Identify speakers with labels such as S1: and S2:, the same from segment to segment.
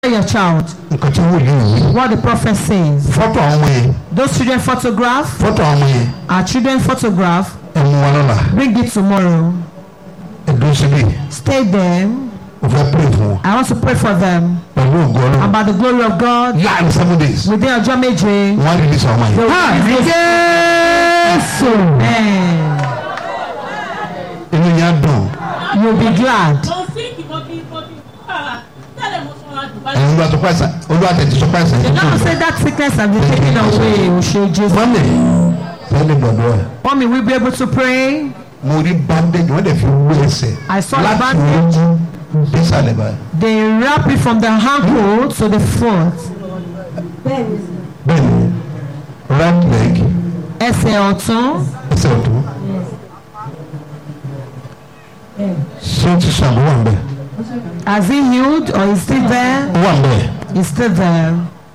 S1: your child. What the prophet says. Those children photograph. Our children photograph. Bring it tomorrow. Stay there. I want to pray for them. About the glory of God. Within a job meje. You'll be glad. The Lord said that sickness has been taken away. Mommy, we'll be able to pray. I saw the bandage. They wrap it from the ankle to the foot.
S2: Right leg.
S1: Ẹsẹ̀ ọ̀tún. Has he healed or is still there? He's still there.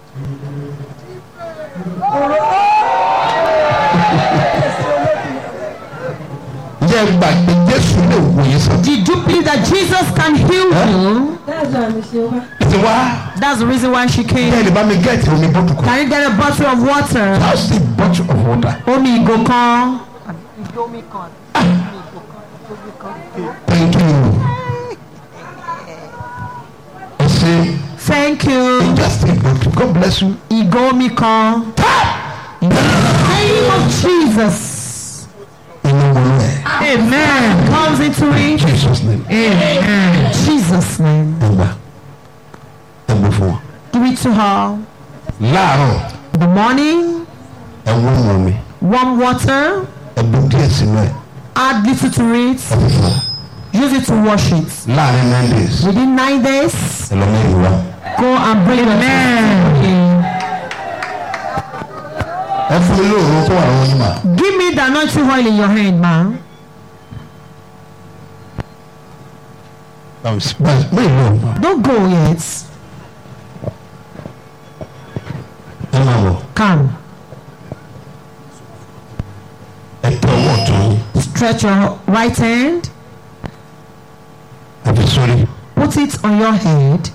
S1: Did you believe that Jesus can heal you? That's the reason why she came. Can you get a bottle of water?
S2: How's the bottle of water?
S1: Omi ìgò kan.
S2: Thank you.
S1: Thank you.
S2: God bless you.
S1: Ìgò omi kan. In the name of Jesus. Amen. Comes into it.
S2: Jesus' name.
S1: Amen. Jesus' name. Give it to her. In the morning. Warm water. Add little to it. Use it to wash it. Within 9 days. Go and bring it. Amen. Give me the anointing oil in your hand, man. Don't go yet. Come. Stretch your right hand. Put it on your head.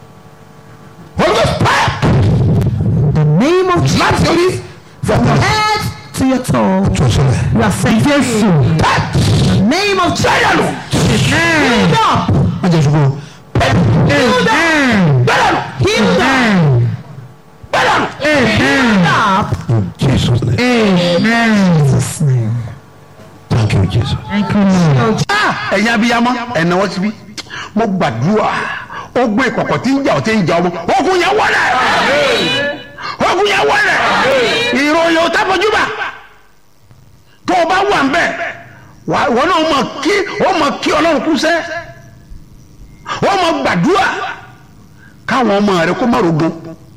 S1: The name of Jesus. From the head to your toe. You are saying yes. The name of Jesus. Healed up. Healed up. Healed up. Healed up.
S2: In Jesus' name.
S1: Amen. Jesus' name.
S2: Thank you, Jesus.
S1: Thank you, Lord.
S3: ẹ̀yin abiyamọ ẹ̀nà wọ́n ti bí mo gbàdúrà ogun ìkọ̀kọ̀ tí ń jà ọ́ tí ń jà ọmọ ogun yẹn wọlé ogun yẹn wọlé ìròyìn ò tábọ̀júbà tó o bá wà ń bẹ̀ wọ́n náà mọ̀ kí ọlọ́run kú sẹ́ wọ́n mọ̀ gbàdúrà káwọn ọmọ rẹ kó má rogun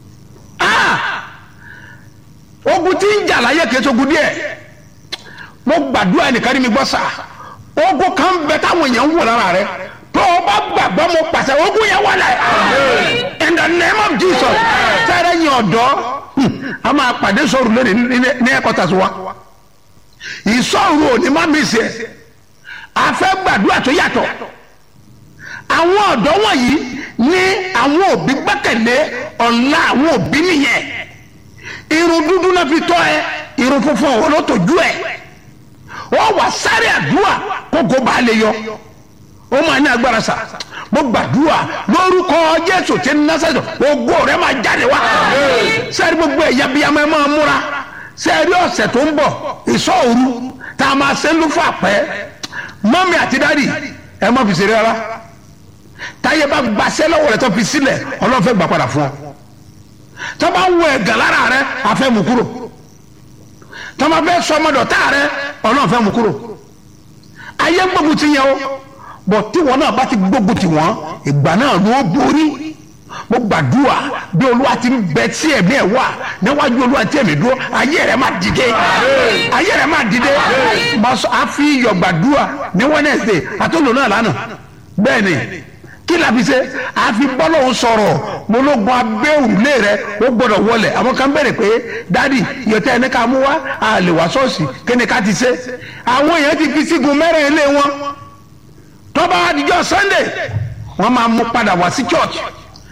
S3: ogun tí ń jà láyé kìí ṣogun díẹ̀ mo gbàdúrà ẹnìkan ní mi gbọ́ sáà ogun kan bẹ táwọn èèyàn ń wọ lára rẹ tó o bá gbàgbọ́ mo pàṣẹ ogun yẹn wọlé in the name of Jesus sẹ́rẹ̀ yín ọ̀dọ́ a máa pàdé sọ̀rọ̀ lónìí ní ẹ̀kọ́ tàṣí wa ìsọ̀rọ̀ òní má mi sẹ́ a fẹ́ gbàdúrà tó yàtọ̀ àwọn ọ̀dọ́ wọ̀nyí ní àwọn òbí gbẹ́kẹ̀lé ọ̀la àwọn òbí nìyẹn irun dúdú náà fi tọ́ ẹ irun funfun ọ̀hún ló tọ́jú ẹ wọ́n wà sáré àdúrà kókó bá lè yọ ó máa ní agbára sà mo gbàdúrà lórúkọ Jésù tí ń násàdọ̀ ògo rẹ̀ máa jáde wá sẹ́ẹ̀rí gbogbo ẹ̀yà bíi amẹ́ máa múra sẹ́ẹ̀rí ọ̀sẹ̀ tó ń bọ̀ ìsọ̀ òru tá a máa ṣe ń lú fún àpẹ́ mọ́mí àti dádì ẹ má fi ṣeré rárá táyé bá gbaṣẹ́ lọ́wọ́ rẹ̀ tó fi sílẹ̀ Ọlọ́run fẹ́ gbà padà fún ọ tó bá ń wọ ẹ̀gàn lára rẹ̀ afẹ́ mú kúrò tọ́mọ fẹ́ sọmọdọ̀tà rẹ Ọlọ́run fẹ́ mú kúrò ayé gbógun ti yẹn o bọ̀ tí wọn náà bá ti gbógun ti wọn ìgbà náà ló borí mo gbàdúrà bí Olúwa ti ń bẹ tí ẹ̀mí ẹ̀ wà níwájú Olúwa tí ẹ̀mí dúró ayé rẹ̀ máa dìde ayé rẹ̀ máa dìde a fi iyọ̀ gbàdúrà ní Wednesday àtúntò náà lánàá bẹ́ẹ̀ ni kí la fi ṣe àfi bọ́lọ́hún sọ̀rọ̀ mọ́lógun abẹ́ òrùlé rẹ ó gbọ́dọ̀ wọlé àwọn kan bẹ̀rẹ̀ pé dádì ìyọ̀tẹ́ ẹni ká mú wá a lè wá ṣọ́ọ̀ṣì kíni ká ti ṣe àwọn èèyàn ti fi sígun mẹ́rin ilé wọn tọ́ba àdìjọ́ Sunday wọ́n máa mú padà wá sí church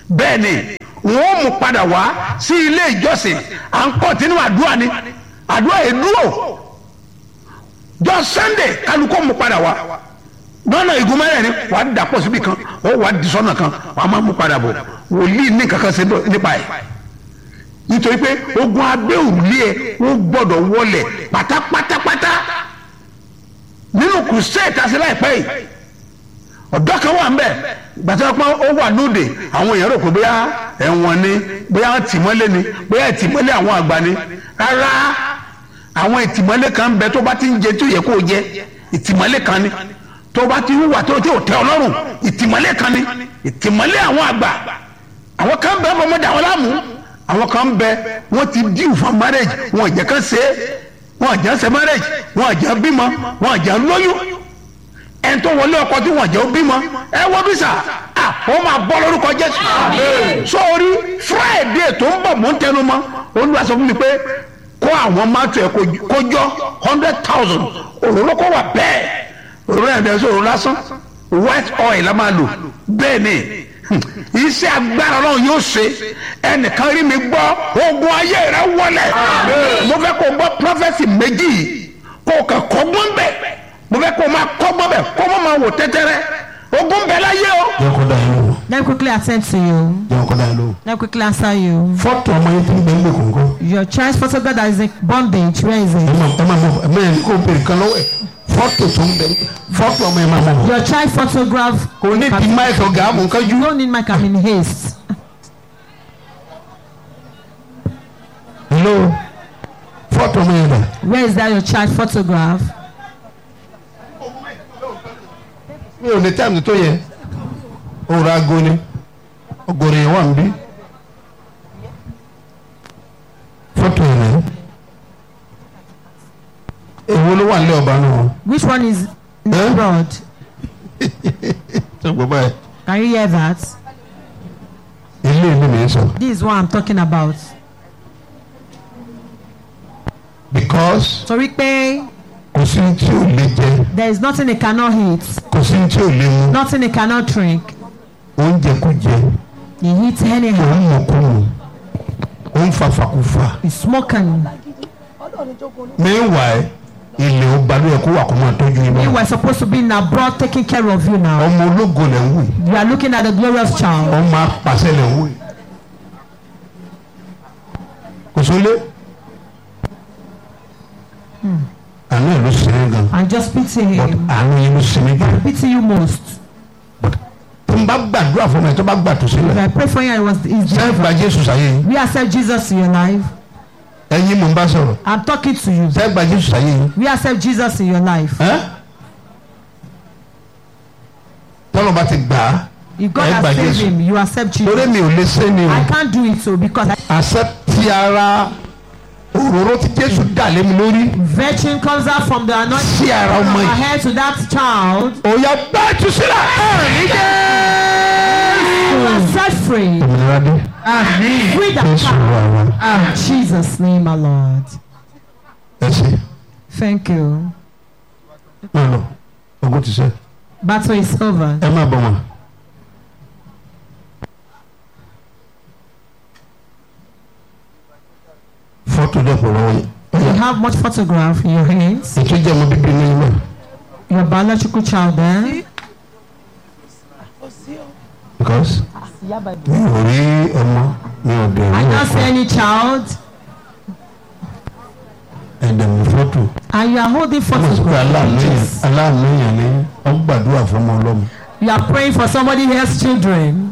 S3: bẹ́ẹ̀ ni wọ́n mú padà wá sí ilé ìjọsìn à ń kọ́ tínú àdúrà ni àdúrà yìí dúró jọ Sunday kálukó mú padà wá lọ́nà igun mẹ́rẹ̀ẹ̀rin wàá dàpọ̀ síbi kan ó wàá di sọ́nà kan wàá máa mú padà bọ̀ wòlíì ní kankan ṣe nípa ẹ̀ nítorí pé ogun abẹ́ òrùlé ẹ̀ ó gbọ́dọ̀ wọlẹ̀ pátápátápátá nínú crusade tàṣí láìpẹ́ yìí ọ̀dọ́ kan wà ń bẹ̀ gbàtà pé ó wà lóde àwọn èèyàn rò pé bóyá ẹ̀wọ̀n ni bóyá tìmọ́lé ni bóyá ìtìmọ́lé àwọn àgbà ni rárá àwọn ìtìmọ́lé kan ń bẹ tó bá ti ń jẹ tó yẹ kó jẹ ìtìmọ́lé kan ni tó bá ti hùwà tó tí ò tẹ́ Ọlọ́run ìtìmọ́lé kan ni ìtìmọ́lé àwọn àgbà àwọn kan bẹ ọmọdé àwọn láàmú àwọn kan bẹ wọ́n ti díù fún marriage wọn jẹ́ kan ṣe wọn jẹ́ ṣe marriage wọn jẹ́ bímọ wọn jẹ́ lóyún ẹni tó wọlé ọkọ tí wọn jẹ́ bímọ ẹ wọ bí sà wọ́n máa bọ́ lórúkọ Jésù sórí Friday tó ń bọ̀ mọ́ ń tẹnu mọ́ Olúwa sọ fún mi pé kó àwọn mátò ẹ̀ kójọ́ 100,000 òróró kó wà bẹ́ẹ̀ òróró ẹ̀ sọ̀rọ̀ lásán white oil la máa lò bẹ́ẹ̀ ni iṣẹ́ agbára Ọlọ́run yóò ṣe ẹnìkan rí mi gbọ́ ogun ayé rẹ wọlé mo fẹ́ kó gbọ́ prọfẹsì méjì kó kàn kọ́gbọ́n bẹ̀ mo fẹ́ kó máa kọ́gbọ́n bẹ̀ kó máa wò tẹ́tẹ́rẹ́ ogun bẹ̀ láyé o.
S1: Let me quickly attend to you. Let me quickly answer you.
S2: Fọ́tò ọmọ yẹn ti ń bẹ ń bẹ kòńkó.
S1: Your child's photograph that is in bondage, where is it?
S2: ẹ máa mọ mẹ́rin kó bèrè kan lọ́wọ́ ẹ̀ fọ́tò tó ń bẹ fọ́tò ọmọ yẹn máa mọ̀.
S1: Your child photograph.
S2: kò ní ti máa ẹ̀sọ̀ gàámù kájú.
S1: You don't need my come in haste.
S2: Hello fọ́tò ọmọ yẹn dà.
S1: Where is that your child photograph?
S2: mi ò ní táìmù tó yẹ òòrùn aago ni ọgọrọ yẹn wà ń bí fọ́tò yẹn náà èwo ló wà nílé ọba náà.
S1: Which one is in the abroad?
S2: ṣé gbọ́ báyìí.
S1: Can you hear that?
S2: ilé ìlú mi sọ.
S1: This is what I'm talking about.
S2: because.
S1: Torí pé.
S2: kò sí tí ò lè jẹ.
S1: There is nothing he cannot eat.
S2: kò sí tí ò lè mu.
S1: Nothing he cannot drink.
S2: oúnjẹ kò jẹ.
S1: He eats anyhow.
S2: òun mọ̀ kú mu. òun fàfàkùfà.
S1: He's smoking.
S2: meanwhile ilé ọba ló yẹ kó wà kó máa tọ́jú iná.
S1: You were supposed to be in abroad taking care of you now.
S2: ọmọ ológo lẹ̀ ń wò.
S1: You are looking at the glorious child.
S2: ọmọ apàṣẹ lẹ̀ ń wò. kò sólé. àánú ẹ̀ ló ṣe é gan.
S1: I just pity
S2: but
S1: him.
S2: àánú yẹn ló ṣe mí jù.
S1: Pity you most.
S2: tó ń bá gbàdúrà fún mi tó bá gbà tó
S1: If
S2: sílẹ̀.
S1: I pray for you, it's
S2: sẹ́ẹ̀ gba Jésù sáyé yín.
S1: we accept Jesus in your life.
S2: ẹ̀yin mò ń bá sọ̀rọ̀.
S1: I'm talking to you.
S2: sẹ́ẹ̀ gba Jésù sáyé yín.
S1: We accept Jesus in your life.
S2: tọ́lọ́ bá ti gbà á.
S1: If God
S2: ẹ gba
S1: has saved
S2: Jésù.
S1: him, you accept
S2: torí
S1: Jesus.
S2: mi ò lè ṣe ni o.
S1: I can't do it so because
S2: accept ara òróró tí Jésù dà lé mi lórí.
S1: virtue comes out from the anointing
S2: sí ara
S1: from
S2: ọmọ
S1: our
S2: yìí.
S1: head to that child.
S2: òyà bá jù sílẹ̀.
S1: You are set free.
S2: òmìnira dé.
S1: Free that
S2: Jésù
S1: child.
S2: wà wá.
S1: In Jesus' name, my Lord.
S2: ẹ ṣe.
S1: Thank you.
S2: máa lọ ogun ti ṣe.
S1: Battle is over.
S2: ẹ má bọ̀ wọ́n. fọ́tò dẹ́pọ̀ lọ́wọ́ yìí.
S1: You have much photograph in your hands.
S2: ètò ìjẹ́ ọmọ bíbí ní ilé.
S1: Your biological child there.
S2: because mi ò rí ọmọ mi ò dẹ̀
S1: I
S2: rí
S1: don't see
S2: ọkọ.
S1: any child.
S2: ẹ̀dẹ̀ mi fọ́tò.
S1: And you are holding
S2: ọmọ sọ pé
S1: photographs.
S2: aláàánú yẹn ni ó gbàdúrà fún ọmọ ọlọ́mọ.
S1: You are praying for somebody else's children.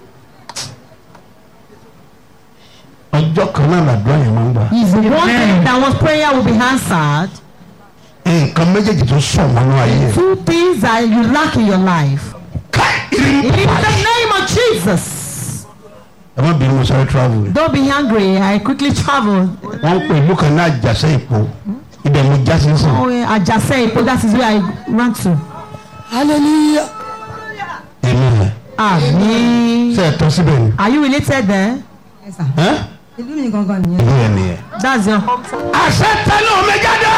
S2: ọjọ́ kan náà làdúrà yẹn máa ń gbà.
S1: Is the one thing that was prayer will be answered.
S2: nǹkan méjèèjì tó sọ̀ mọ́nú ayé.
S1: Two things that you lack in your life. In the name of Jesus.
S2: ẹ má bínú mo sáré travel.
S1: Don't be angry. I quickly traveled.
S2: wọ́n ń pè ìlú kan ní Àjàṣẹ́ Èkó ibẹ̀ mo já sí sàn.
S1: Oh, Ajase, that is where I ran to.
S2: hallelujah. amen.
S1: Amen.
S2: ṣe é tọ́ síbẹ̀ ni.
S1: Are you related there?
S4: ìlú mi gangan nìyẹn.
S2: ìlú yẹn nìyẹn.
S1: That's your.
S3: àṣẹ tẹnu mi jáde.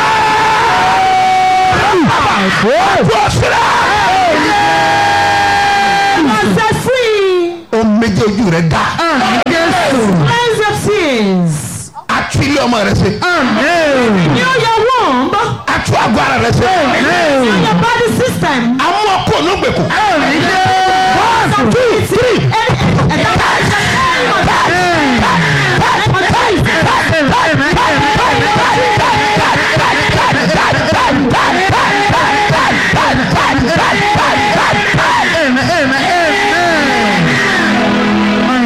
S3: tó sílẹ̀.
S1: You are set free.
S2: ó omijé ojú rẹ dá.
S1: Cleanse your tears.
S2: Atu ilé ọmọ rẹ ṣe.
S1: Renew your womb.
S2: Atu àgọ́ ara rẹ ṣe.